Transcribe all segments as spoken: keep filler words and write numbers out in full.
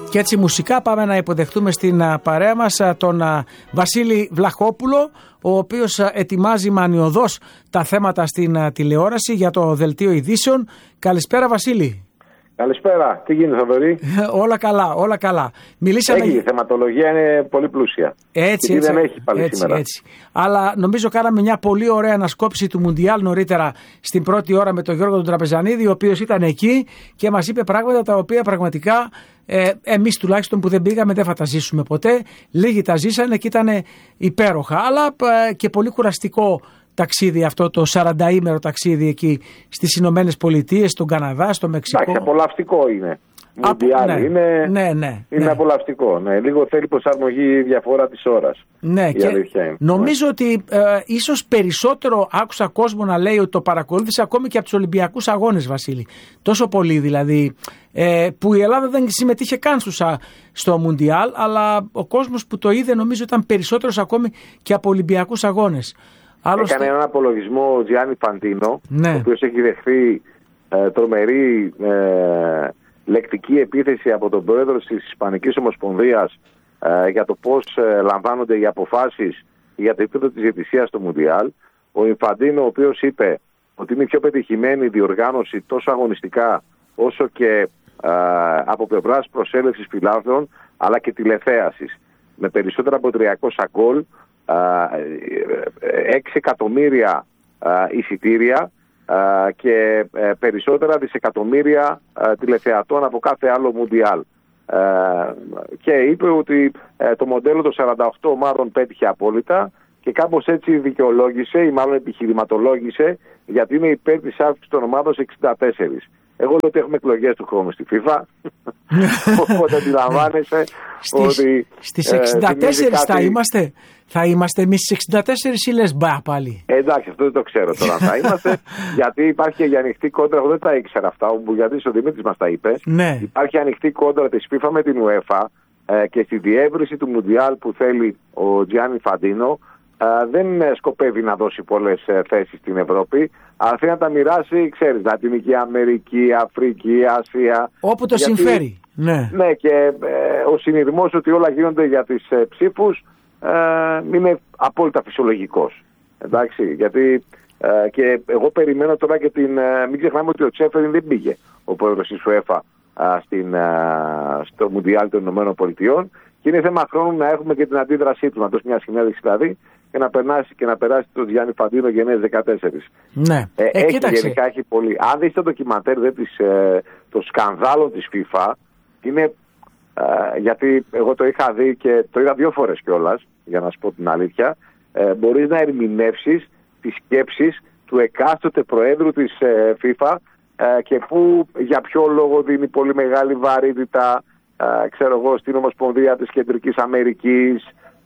Και έτσι μουσικά πάμε να υποδεχτούμε στην παρέα μας τον Βασίλη Βλαχόπουλο, ο οποίος ετοιμάζει μανιωδώς τα θέματα στην τηλεόραση για το Δελτίο Ειδήσεων. Καλησπέρα Βασίλη. Καλησπέρα. Τι γίνεται Θοδωρή? όλα καλά, όλα καλά. Μιλήσαμε... Έχει, η θεματολογία είναι πολύ πλούσια. Έτσι, έτσι, δεν έχει πάλι έτσι, σήμερα. Έτσι. Αλλά νομίζω κάναμε μια πολύ ωραία ανασκόπηση του Μουντιάλ νωρίτερα στην πρώτη ώρα με τον Γιώργο τον Τραπεζανίδη, ο οποίος ήταν εκεί και μας είπε πράγματα τα οποία πραγματικά ε, εμείς τουλάχιστον που δεν πήγαμε δεν θα τα ζήσουμε ποτέ. Λίγοι τα ζήσανε και ήταν υπέροχα, αλλά ε, και πολύ κουραστικό ταξίδι αυτό, το σαρανταήμερο ταξίδι εκεί στις Ηνωμένες Πολιτείες, στον Καναδά, στο Μεξικό. Εντάξει, απολαυστικό είναι. Μουντιάλ ναι, είναι, ναι, ναι, είναι ναι. απολαυστικό. Ναι. Λίγο θέλει προσαρμογή διαφορά της ώρας. Ναι, και νομίζω ναι. ότι ε, ίσως περισσότερο άκουσα κόσμο να λέει ότι το παρακολούθησε ακόμη και από τους Ολυμπιακούς Αγώνες, Βασίλη. Τόσο πολύ δηλαδή, ε, που η Ελλάδα δεν συμμετείχε καν στους, στο Μουντιάλ, αλλά ο κόσμος που το είδε νομίζω ήταν περισσότερος ακόμη και από Ολυμπιακούς Αγώνες. Άλλωστε... Έκανε έναν απολογισμό ο Τζιάννη Φαντίνο, ναι. ο οποίος έχει δεχθεί ε, τρομερή ε, λεκτική επίθεση από τον πρόεδρο της Ισπανικής Ομοσπονδίας ε, για το πώς ε, λαμβάνονται οι αποφάσεις για το επίπεδο της διαιτησίας στο Μουντιάλ. Ο Ινφαντίνο, ο οποίος είπε ότι είναι η πιο πετυχημένη διοργάνωση τόσο αγωνιστικά όσο και ε, από πλευράς προσέλευσης φιλάθλων αλλά και τηλεθέασης, με περισσότερα από τριακόσια γκολ, έξι εκατομμύρια εισιτήρια και περισσότερα δισεκατομμύρια τηλεθεατών από κάθε άλλο Μουντιάλ. Και είπε ότι το μοντέλο των σαράντα οκτώ ομάδων πέτυχε απόλυτα και κάπως έτσι δικαιολόγησε ή μάλλον επιχειρηματολόγησε γιατί είναι υπέρ της αύξησης των ομάδων σε εξήντα τέσσερα. Εγώ λέω ότι έχουμε εκλογές του χρόνου στη FIFA, οπότε αντιλαμβάνεσαι ότι... Στις εξήντα τέσσερα ε, θα είμαστε, θα είμαστε εμείς στις εξήντα τέσσερα ή λες μπα πάλι? Ε, εντάξει, αυτό δεν το ξέρω τώρα θα είμαστε, γιατί υπάρχει και ανοιχτή κόντρα, εγώ δεν τα ήξερα αυτά, ο Μπουγιατής ο Δημήτρης μας τα είπε, ναι. Υπάρχει ανοιχτή κόντρα της FIFA με την UEFA ε, και στη διεύρυνση του Μουντιάλ που θέλει ο Τζιάννη Φαντίνο, Uh, δεν σκοπεύει να δώσει πολλές uh, θέσεις στην Ευρώπη, αλλά θέλει να τα μοιράσει, ξέρεις, Λατινική Αμερική, Αφρική, Ασία. Όπου το γιατί, συμφέρει. Ναι, ναι και uh, ο συνειρμός ότι όλα γίνονται για τις uh, ψήφους uh, είναι απόλυτα φυσιολογικός. Εντάξει, γιατί uh, και εγώ περιμένω τώρα και την... Uh, μην ξεχνάμε ότι ο Τσέφεριν δεν πήγε, ο πρόεδρος της UEFA, uh, στην, uh, στο Μουντιάλ των Ηνωμένων Πολιτειών και είναι θέμα χρόνου να έχουμε και την αντίδρασή του, να δώσει μια συνέντευξη δηλαδή, και να περάσει και να περάσει τον Γιάννη Φαντίνο γενναίες δεκατέσσερα. Ναι. Ε, ε, έχει, γενικά έχει πολύ. Αν δεις το ντοκιμαντέρ δε, της, ε, το σκανδάλο της FIFA, είναι, ε, γιατί εγώ το είχα δει και το είδα δύο φορές κιόλας, για να σου πω την αλήθεια, ε, μπορείς να ερμηνεύσεις τις σκέψεις του εκάστοτε προέδρου της ε, FIFA ε, και που για ποιο λόγο δίνει πολύ μεγάλη βαρύτητα, ε, ξέρω εγώ, στην Ομοσπονδία της Κεντρικής Αμερικής.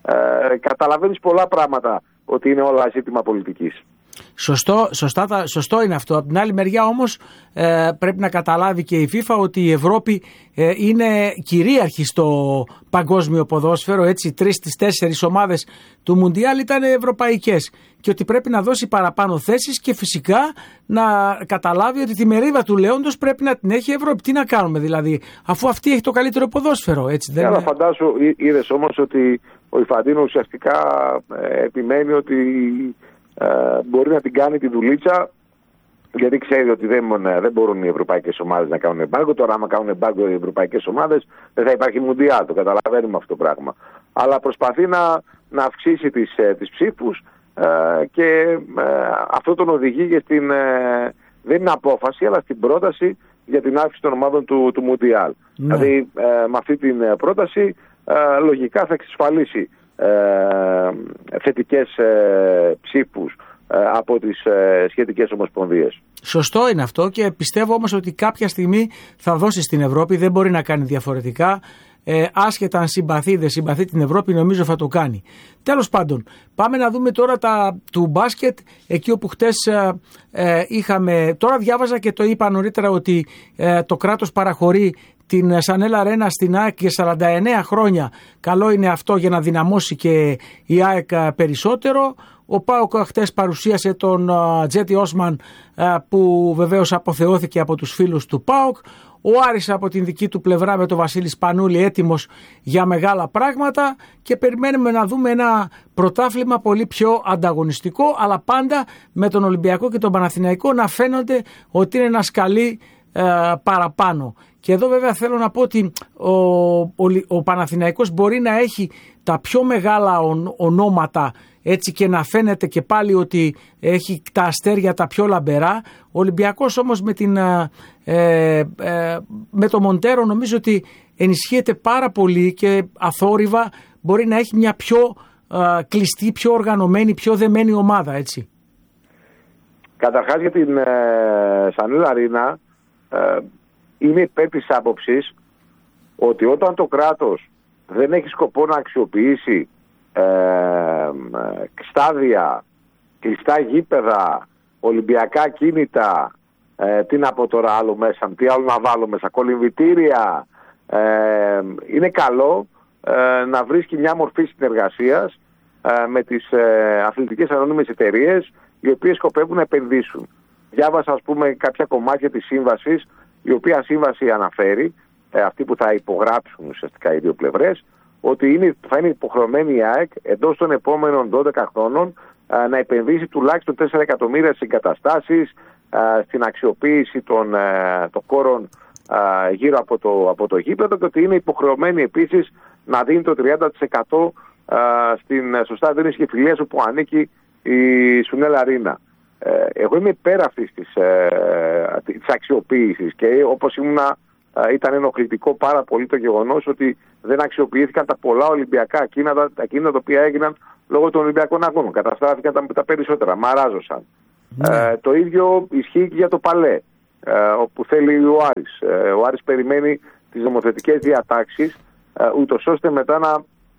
Ε, καταλαβαίνεις πολλά πράγματα ότι είναι όλα ζήτημα πολιτικής. Σωστό, σωστά, σωστό είναι αυτό. Από την άλλη μεριά όμως ε, πρέπει να καταλάβει και η FIFA ότι η Ευρώπη ε, είναι κυρίαρχη στο παγκόσμιο ποδόσφαιρο. Έτσι, τρεις στις τέσσερις ομάδες του Μουντιάλ ήταν ευρωπαϊκές και ότι πρέπει να δώσει παραπάνω θέσεις και φυσικά να καταλάβει ότι τη μερίδα του λέοντος πρέπει να την έχει η Ευρώπη. Τι να κάνουμε δηλαδή, αφού αυτή έχει το καλύτερο ποδόσφαιρο. Έτσι, δεν αλλά είναι... φαντάσου, είδες όμως ότι ο Ινφαντίνο ουσιαστικά ε, επιμένει ότι ε, μπορεί να την κάνει τη δουλίτσα, γιατί ξέρει ότι δεν, δεν μπορούν οι ευρωπαϊκές ομάδες να κάνουν εμπάργκο. Τώρα άμα κάνουν εμπάργκο οι ευρωπαϊκές ομάδες δεν θα υπάρχει Μουντιάλ, το καταλαβαίνουμε αυτό το πράγμα. Αλλά προσπαθεί να, να αυξήσει τις, ε, τις ψήφους ε, και ε, αυτό τον οδηγεί και στην, ε, δεν είναι απόφαση, αλλά στην πρόταση για την αύξηση των ομάδων του, του Μουντιάλ. Ναι. Δηλαδή ε, με αυτή την πρόταση ε, λογικά θα εξασφαλίσει ε, θετικές ε, ψήφους ε, από τις ε, σχετικές ομοσπονδίες. Σωστό είναι αυτό και πιστεύω όμως ότι κάποια στιγμή θα δώσει στην Ευρώπη, δεν μπορεί να κάνει διαφορετικά. Ε, άσχετα αν συμπαθεί δεν συμπαθεί την Ευρώπη, νομίζω θα το κάνει. Τέλος πάντων, πάμε να δούμε τώρα τα του μπάσκετ, εκεί όπου χτες ε, ε, είχαμε, τώρα διάβαζα και το είπα νωρίτερα ότι ε, το κράτος παραχωρεί την Σανέλ Αρένα στην ΑΕΚ για σαράντα εννέα χρόνια. Καλό είναι αυτό για να δυναμώσει και η ΑΕΚ περισσότερο. Ο ΠΑΟΚ χτες παρουσίασε τον Τζέτι Όσμαν που βεβαίως αποθεώθηκε από τους φίλους του ΠΑΟΚ. Ο Άρης από την δική του πλευρά με τον Βασίλη Σπανούλη έτοιμος για μεγάλα πράγματα και περιμένουμε να δούμε ένα πρωτάθλημα πολύ πιο ανταγωνιστικό, αλλά πάντα με τον Ολυμπιακό και τον Παναθηναϊκό να φαίνονται ότι είναι ένα σκαλί ε, παραπάνω. Και εδώ βέβαια θέλω να πω ότι ο, ο, ο Παναθηναϊκός μπορεί να έχει τα πιο μεγάλα ον, ονόματα, έτσι, και να φαίνεται και πάλι ότι έχει τα αστέρια τα πιο λαμπερά. Ο Ολυμπιακός όμως με, την, ε, ε, με το Μοντέρο νομίζω ότι ενισχύεται πάρα πολύ και αθόρυβα μπορεί να έχει μια πιο ε, κλειστή, πιο οργανωμένη, πιο δεμένη ομάδα, έτσι. Καταρχάς για την ε, Σανίλα Αρίνα ε, είμαι υπέρ της άποψης ότι όταν το κράτος δεν έχει σκοπό να αξιοποιήσει Ε, στάδια, κλειστά γήπεδα, ολυμπιακά κίνητα, ε, τι να πω τώρα άλλο μέσα, τι άλλο να βάλω μέσα, κολυμβητήρια, ε, είναι καλό ε, να βρίσκει μια μορφή συνεργασίας ε, με τις ε, αθλητικές ανώνυμες εταιρείες οι οποίες σκοπεύουν να επενδύσουν. Διάβασα ας πούμε κάποια κομμάτια της σύμβασης, η οποία σύμβαση αναφέρει, ε, αυτή που θα υπογράψουν ουσιαστικά οι δύο πλευρές, ότι είναι, θα είναι υποχρεωμένη η ΑΕΚ εντός των επόμενων δώδεκα χρόνων α, να επενδύσει τουλάχιστον τέσσερα εκατομμύρια στις εγκαταστάσεις, α, στην αξιοποίηση των, α, των κόρων α, γύρω από το, από το γήπεδο, και ότι είναι υποχρεωμένη επίσης να δίνει το τριάντα τοις εκατό α, στην, στο στάδιο Δίνης και Φιλίας όπου ανήκει η Σουνέλα Αρίνα. Ε, εγώ είμαι υπέρ αυτής της, ε, της αξιοποίησης και όπως ήμουνα, ήταν ενοχλητικό πάρα πολύ το γεγονός ότι δεν αξιοποιήθηκαν τα πολλά Ολυμπιακά ακίνητα, τα οποία έγιναν λόγω των Ολυμπιακών αγώνων. Καταστράφηκαν τα, τα περισσότερα, μαράζωσαν. Ναι. Ε, το ίδιο ισχύει και για το Παλέ, ε, όπου θέλει ο Άρης. Ε, ο Άρης περιμένει τις νομοθετικές διατάξεις, ε, ούτως ώστε μετά να,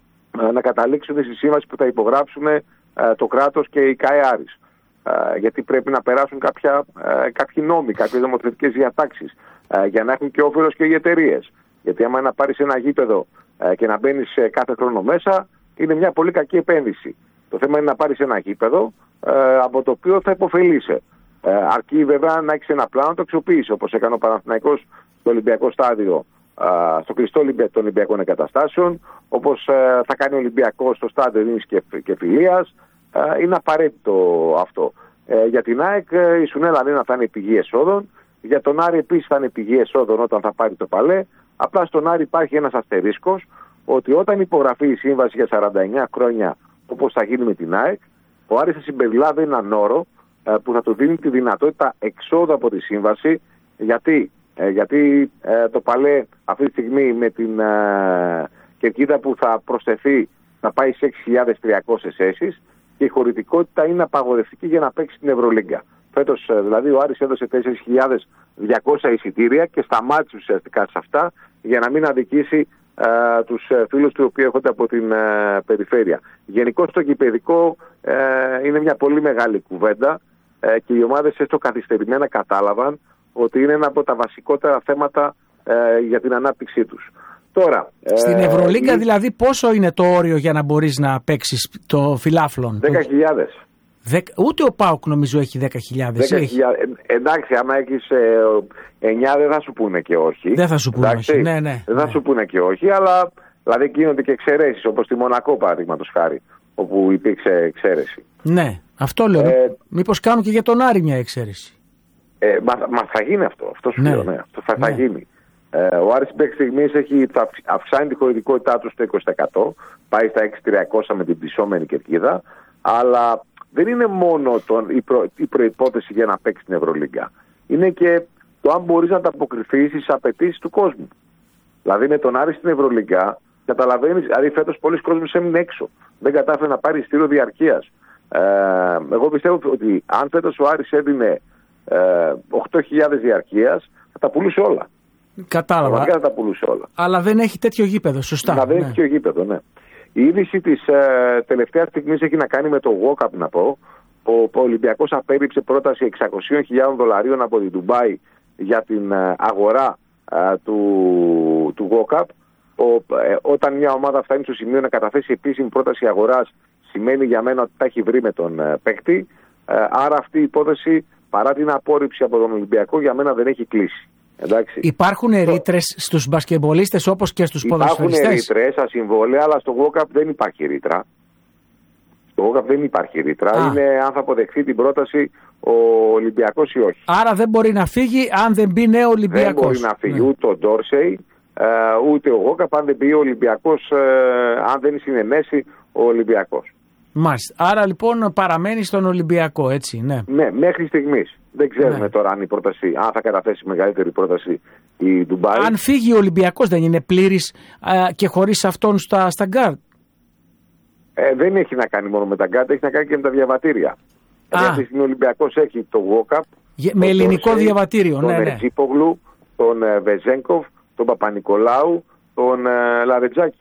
να καταλήξουν στη σύμβαση που θα υπογράψουν ε, το κράτος και η ΚΑΕ Άρης. Ε, γιατί πρέπει να περάσουν κάποια, ε, κάποιοι νόμοι, κάποιες νομοθετικές διατάξεις, ε, για να έχουν και όφελος και οι εταιρείες. Γιατί άμα να πάρεις ένα γήπεδο ε, και να μπαίνεις κάθε χρόνο μέσα, είναι μια πολύ κακή επένδυση. Το θέμα είναι να πάρεις ένα γήπεδο ε, από το οποίο θα υποφελείσαι. Ε, αρκεί βέβαια να έχεις ένα πλάνο να το αξιοποιήσεις, όπως έκανε ο Παναθηναϊκός στο Ολυμπιακό στάδιο, ε, στο κλειστό των Ολυμπιακών εγκαταστάσεων, όπως ε, θα κάνει ο Ολυμπιακός στο στάδιο Δίνης και, και Φιλίας. Ε, είναι απαραίτητο αυτό. Ε, για την ΑΕΚ ε, η Σουνέλα Αρίνα θα είναι πηγή εσόδων. Για τον Άρη επίσης θα είναι πηγή εσόδων όταν θα πάρει το Παλέ. Απλά στον Άρη υπάρχει ένας αστερίσκος ότι όταν υπογραφεί η σύμβαση για σαράντα εννέα χρόνια, όπως θα γίνει με την ΑΕΚ, ο Άρης θα συμπεριλάβει έναν όρο ε, που θα του δίνει τη δυνατότητα εξόδου από τη σύμβαση. Γιατί, ε, γιατί ε, το Παλέ αυτή τη στιγμή με την ε, κερκίδα που θα προσθεθεί θα πάει σε έξι χιλιάδες τριακόσιες θέσεις και η χωρητικότητα είναι απαγορευτική για να παίξει την Ευρωλίγκα. Φέτος δηλαδή ο Άρης έδωσε τέσσερις χιλιάδες διακόσια εισιτήρια και σταμάτησε ουσιαστικά σε αυτά για να μην αδικήσει ε, τους φίλους του οποίοι έρχονται από την ε, περιφέρεια. Γενικώς το γηπεδικό ε, είναι μια πολύ μεγάλη κουβέντα ε, και οι ομάδες έστω καθυστερημένα κατάλαβαν ότι είναι ένα από τα βασικότερα θέματα ε, για την ανάπτυξή τους. Τώρα, στην ε, Ευρωλίγκα ε, δηλαδή πόσο είναι το όριο για να μπορείς να παίξεις το φιλάφλον? δέκα χιλιάδες. Δεκ, ούτε ο ΠΑΟΚ νομίζω έχει δέκα χιλιάδες. Ε, εντάξει, άμα έχεις ε, εννιά δεν θα σου πούνε και όχι. Δεν θα σου πούνε εντάξει, όχι. Ναι, ναι, δεν θα ναι. σου πούνε και όχι, αλλά δηλαδή γίνονται και εξαιρέσεις, όπως στη Μονακό παραδείγματος χάρη, όπου υπήρξε εξαίρεση. Ναι, αυτό λέω. Ε, Μήπως κάνουν και για τον Άρη μια εξαίρεση. Ε, μα, μα θα γίνει αυτό. Αυτό σου ναι. λέω, ναι. Αυτό θα, ναι. θα γίνει. Ε, ο Άρης μέχρι στιγμής έχει, θα αυξάνει τη χωρητικότητά του στο είκοσι τοις εκατό, πάει στα έξι χιλιάδες τριακόσια με την πτυσσόμενη κερκίδα, αλλά δεν είναι μόνο τον, η, προ, η προϋπόθεση για να παίξει την Ευρωλίγκα. Είναι και το αν μπορείς να ανταποκριθείς στις απαιτήσεις του κόσμου. Δηλαδή με τον Άρη στην Ευρωλίγκα, καταλαβαίνεις, δηλαδή φέτος πολλοί κόσμος έμεινε έξω. Δεν κατάφερε να πάρει εισιτήριο διαρκείας. Ε, εγώ πιστεύω ότι αν φέτος ο Άρης έδινε ε, οκτώ χιλιάδες διαρκείας, θα τα πουλούσε όλα. Κατάλαβα. Θα τα πουλούσε όλα. Αλλά δεν έχει τέτοιο γήπεδο, σωστά. Να δεν ναι. έχει τέτοιο γήπεδο, ναι. Η είδηση της ε, τελευταίας στιγμής έχει να κάνει με το walk-up, να πω. Ο, ο Ολυμπιακός απέρριψε πρόταση εξακόσιες χιλιάδες δολαρίων από την Ντουμπάι για την ε, αγορά ε, του, του walk-up. Ο, ε, όταν μια ομάδα φτάνει στο σημείο να καταθέσει επίσημη πρόταση αγοράς, σημαίνει για μένα ότι τα έχει βρει με τον ε, παίκτη. Ε, άρα αυτή η υπόθεση, παρά την απόρριψη από τον Ολυμπιακό, για μένα δεν έχει κλείσει. Εντάξει. Υπάρχουν ρήτρες στους μπασκετμπολίστες όπως και στους ποδοσφαιριστές? Υπάρχουν ρήτρες στα συμβόλαια, αλλά στο walk-up δεν υπάρχει ρήτρα. Στο walk-up δεν υπάρχει ρήτρα. Α. Είναι αν θα αποδεχθεί την πρόταση ο Ολυμπιακός ή όχι. Άρα δεν μπορεί να φύγει αν δεν μπει νέο Ολυμπιακός. Δεν μπορεί να φύγει ναι. ούτε ο Ντόρσεϊ, ούτε ο walk-up αν δεν μπει ο Ολυμπιακός, αν δεν συνενέσει ο Ολυμπιακός. Μάλιστα. Άρα λοιπόν παραμένει στον Ολυμπιακό, έτσι, ναι. Ναι, μέχρι στιγμής. Δεν ξέρουμε ναι. τώρα αν η πρόταση, αν θα καταθέσει μεγαλύτερη πρόταση η Ντουμπάι. Αν φύγει ο Ολυμπιακός δεν είναι πλήρης α, και χωρίς αυτόν στα, στα γκάρτ? Ε, δεν έχει να κάνει μόνο με τα γκάρτ, έχει να κάνει και με τα διαβατήρια. Δηλαδή αυτή ο Ολυμπιακός έχει το walk-up. Με ελληνικό Τόρσεϊ, διαβατήριο, τον ναι, ναι. Ερτζίπογλου, τον ε, Βεζένκοφ, τον Παπα-Νικολάου, τον ε, Λαρετζάκη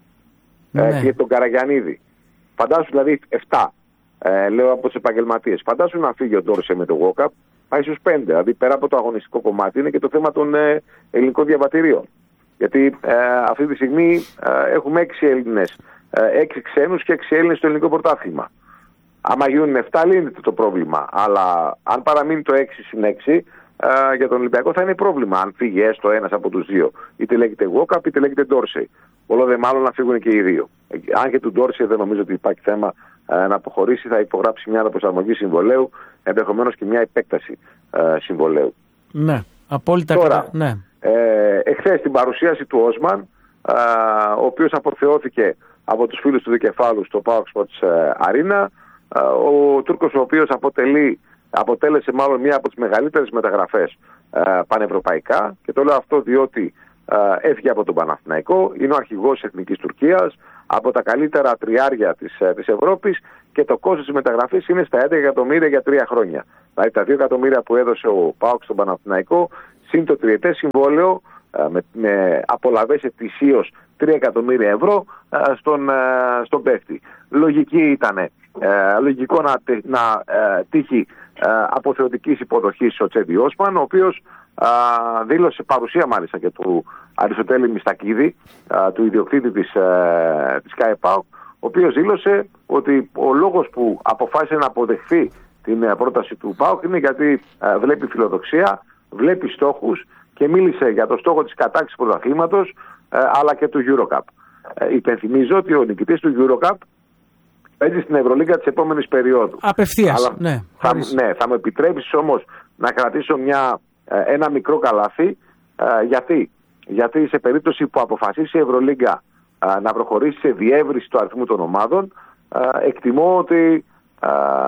ναι. ε, και τον Καραγιαννίδη. Φαντάσου δηλαδή επτά, ε, λέω από τους επαγγελματίες. Φαντάσου να φύγει ο Ντόρσεϊ με το walk-up, πάει στους πέντε. Δηλαδή πέρα από το αγωνιστικό κομμάτι είναι και το θέμα των ε, ελληνικών διαβατηρίων. Γιατί ε, αυτή τη στιγμή ε, έχουμε έξι Έλληνες, ε, έξι ξένους και έξι Έλληνες στο ελληνικό πρωτάθλημα. Άμα γίνουν επτά λύνεται το πρόβλημα. Αλλά αν παραμείνει το έξι συν έξι, ε, για τον Ολυμπιακό θα είναι πρόβλημα. Αν φύγει έστω ένας από τους δύο. Είτε λέγεται walk-up είτε λέγεται Ντόρσεϊ. Όλο δε μάλλον να φύγουν και οι δύο. Αν και του Ντόρσεϊ δεν νομίζω ότι υπάρχει θέμα ε, να αποχωρήσει, θα υπογράψει μια αναπροσαρμογή συμβολέου, ενδεχομένως και μια επέκταση ε, συμβολέου. Ναι, απόλυτα. Τώρα, κατά, ναι. ε, εχθές την παρουσίαση του Όσμαν, ε, ο οποίος αποθεώθηκε από τους φίλους του δικεφάλου στο Πάοκ Sports Arena, ε, ο Τούρκος ο οποίος αποτελεί, αποτέλεσε μάλλον μια από τις μεγαλύτερες μεταγραφές ε, πανευρωπαϊκά, και το λέω αυτό διότι έφυγε από τον Παναθηναϊκό, είναι ο αρχηγός της Εθνικής Τουρκίας, από τα καλύτερα τριάρια της, της Ευρώπης, και το κόστος της μεταγραφής είναι στα έντεκα εκατομμύρια για τρία χρόνια. Δηλαδή τα δύο εκατομμύρια που έδωσε ο ΠΑΟΚ στον Παναθηναϊκό, συν το τριετές συμβόλαιο με, με απολαβές ετησίως τρία εκατομμύρια ευρώ στον, στον παίκτη. Λογική ήταν, λογικό να, να τύχει αποθεωτικής υποδοχής ο Τσέντι Όσμαν, ο οποίος Α, δήλωσε παρουσία μάλιστα και του Αριστοτέλη Μιστακίδη, α, του ιδιοκτήτη της, α, της ΚΑΕΠΑΟΚ, ο οποίος δήλωσε ότι ο λόγος που αποφάσισε να αποδεχθεί την α, πρόταση του ΠΑΟΚ είναι γιατί α, βλέπει φιλοδοξία, βλέπει στόχους, και μίλησε για το στόχο της κατάκτησης πρωταθλήματος αλλά και του EuroCup. Ε, υπενθυμίζω ότι ο νικητής του EuroCup παίζει στην Ευρωλίγκα της επόμενης περίοδου. Απευθείας, ναι. Θα, ναι, θα μου επιτρέψεις όμως να κρατήσω μια ένα μικρό καλάθι. ε, γιατί? γιατί σε περίπτωση που αποφασίσει η Ευρωλίγκα ε, να προχωρήσει σε διεύρυνση του αριθμού των ομάδων, ε, εκτιμώ ότι ε,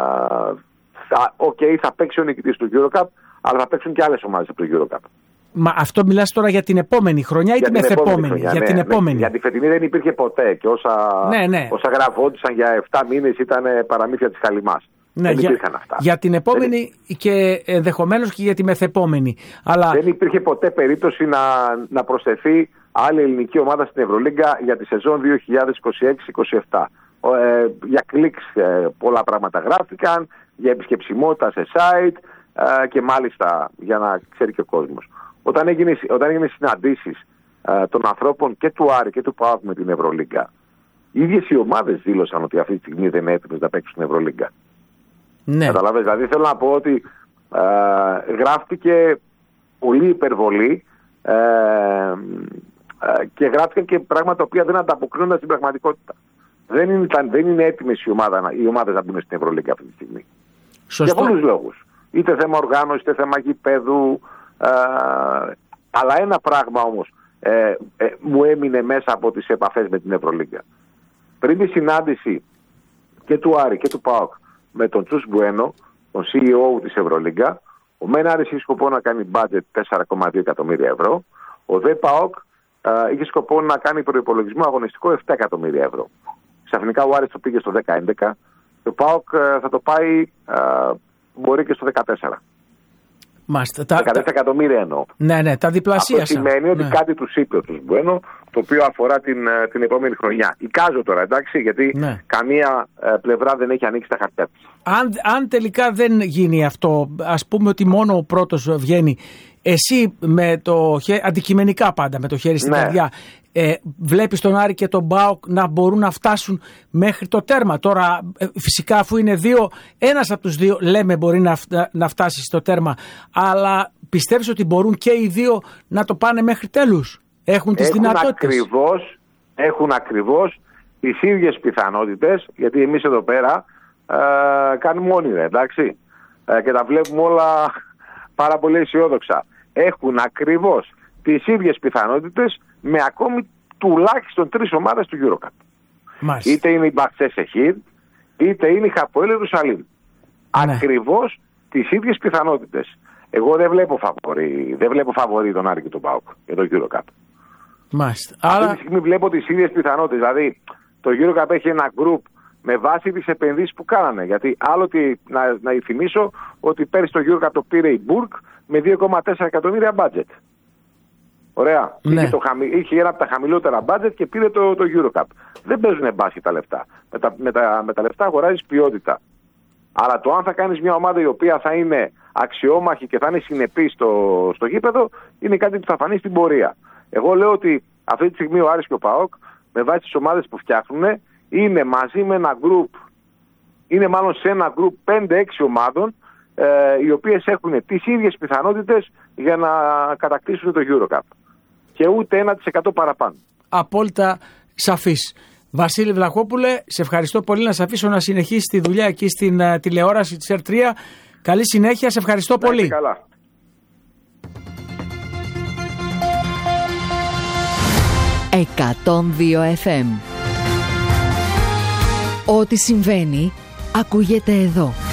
θα, okay, θα παίξει ο νικητής του EuroCup, αλλά θα παίξουν και άλλες ομάδες από το EuroCup. Μα αυτό μιλάς τώρα για την επόμενη χρονιά ή για την μεθεπόμενη? Χρονιά, για ναι, την επόμενη. Ναι, για τη φετινή δεν υπήρχε ποτέ, και όσα, ναι, ναι. όσα γραφόντουσαν για επτά μήνες ήταν παραμύθια της Χαλιμάς. Ναι, δεν για, υπήρχαν αυτά. Για την επόμενη δεν... και ενδεχομένως και για τη μεθεπόμενη. Αλλά... Δεν υπήρχε ποτέ περίπτωση να, να προσθεθεί άλλη ελληνική ομάδα στην Ευρωλίγκα για τη σεζόν δύο χιλιάδες είκοσι έξι είκοσι επτά. Ε, για κλικς ε, πολλά πράγματα γράφτηκαν, για επισκεψιμότητα σε site ε, και μάλιστα για να ξέρει και ο κόσμος. Όταν έγινε, όταν έγινε συναντήσεις ε, των ανθρώπων και του Άρη και του ΠΑΟΚ με την Ευρωλίγκα, οι ίδιες οι ομάδες δήλωσαν ότι αυτή τη στιγμή δεν είναι έτοιμες να παίξουν στην Ευρωλίγκα. Ναι. Καταλαβες, δηλαδή θέλω να πω ότι ε, γράφτηκε πολύ υπερβολή ε, ε, και γράφτηκαν και πράγματα τα οποία δεν ανταποκρίνονται στην πραγματικότητα. Δεν είναι, δεν είναι έτοιμες οι, ομάδα, οι ομάδες να μπουν στην Ευρωλίγκα αυτή τη στιγμή. Σωστό. Για πολλούς λόγους. Είτε θέμα οργάνωση, είτε θέμα γηπέδου. Ε, αλλά ένα πράγμα όμως ε, ε, μου έμεινε μέσα από τις επαφές με την Ευρωλίγκα. Πριν τη συνάντηση και του Άρη και του ΠΑΟΚ με τον Τσούς Μπουένο, τον σι ι ο της Ευρωλίγκα, ο Μεν Άρης είχε σκοπό να κάνει budget τέσσερα κόμμα δύο εκατομμύρια ευρώ, ο Δε ΠΑΟΚ ε, είχε σκοπό να κάνει προϋπολογισμό αγωνιστικό επτά εκατομμύρια ευρώ. Ξαφνικά ο Άρης το πήγε στο δέκα έντεκα, το ΠΑΟΚ ε, θα το πάει ε, μπορεί και στο δεκατέσσερα. Μάλιστα, τα, δεκατέσσερα εκατομμύρια εννοώ. Ναι, ναι, τα διπλασίασαν. Αυτό σημαίνει ότι ναι. κάτι τους είπε ο τους Μπουένο, το οποίο αφορά την, την επόμενη χρονιά. Εικάζω τώρα, εντάξει, γιατί ναι. καμία ε, πλευρά δεν έχει ανοίξει τα χαρτιά της. Αν, αν τελικά δεν γίνει αυτό, ας πούμε ότι μόνο ο πρώτος βγαίνει, Εσύ με το χέρι, αντικειμενικά πάντα με το χέρι στην ναι. καρδιά, ε, βλέπεις τον Άρη και τον ΠΑΟΚ να μπορούν να φτάσουν μέχρι το τέρμα. Τώρα ε, φυσικά αφού είναι δύο, ένας από τους δύο λέμε μπορεί να, φτα, να φτάσει στο τέρμα. Αλλά πιστεύεις ότι μπορούν και οι δύο να το πάνε μέχρι τέλους? Έχουν τις έχουν δυνατότητες? Ακριβώς, έχουν ακριβώς τις ίδιες πιθανότητες, γιατί εμείς εδώ πέρα ε, κάνουμε όνειρα, εντάξει, ε, και τα βλέπουμε όλα πάρα πολύ αισιόδοξα. Έχουν ακριβώς τις ίδιες πιθανότητες με ακόμη τουλάχιστον τρεις ομάδες του EuroCup. Μάλιστα. Είτε είναι η Μπαχτσέ Σεχίρ, είτε είναι η Χαποέλ Ιερουσαλήμ. Ναι. Ακριβώς τις ίδιες πιθανότητες. Εγώ δεν βλέπω φαβορί, δεν βλέπω φαβορί τον Άρη και τον ΠΑΟΚ για το EuroCup. Μάλιστα. Αυτή Άρα... τη στιγμή βλέπω τις ίδιες πιθανότητες. Δηλαδή το EuroCup έχει ένα group με βάση τις επενδύσεις που κάνανε. Γιατί άλλο τι, να, να θυμίσω ότι πέρυσι το EuroCup το πήρε η Μπουργκ με δύο κόμμα τέσσερα εκατομμύρια budget. Ωραία. Ναι. Είχε, το χαμη, είχε ένα από τα χαμηλότερα budget και πήρε το, το EuroCup. Δεν παίζουν μπάσκετ τα λεφτά. Με τα, με τα, με τα λεφτά αγοράζεις ποιότητα. Αλλά το αν θα κάνεις μια ομάδα η οποία θα είναι αξιόμαχη και θα είναι συνεπή στο, στο γήπεδο είναι κάτι που θα φανεί στην πορεία. Εγώ λέω ότι αυτή τη στιγμή ο Άρης και ο ΠΑΟΚ με βάση τις ομάδες που φτιάχνουν είναι μαζί με ένα group, είναι μάλλον σε ένα group πέντε έξι ομάδων ε, οι οποίες έχουν τις ίδιες πιθανότητες για να κατακτήσουν το EuroCup. Και ούτε ένα τοις εκατό παραπάνω. Απόλυτα σαφής. Βασίλη Βλαχόπουλε, σε ευχαριστώ πολύ. Να σε αφήσω να συνεχίσεις τη δουλειά εκεί στην uh, τηλεόραση της Ερ τρία. Καλή συνέχεια, σε ευχαριστώ να πολύ. Καλά. εκατόν δύο εφ εμ. Ό,τι συμβαίνει ακούγεται εδώ.